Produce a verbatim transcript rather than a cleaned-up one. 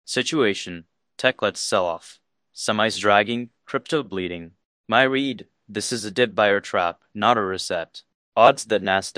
Situation: Techlets sell-off. Semis dragging, crypto bleeding. My read: this is a dip buyer trap, not a reset. Odds that Nasdaq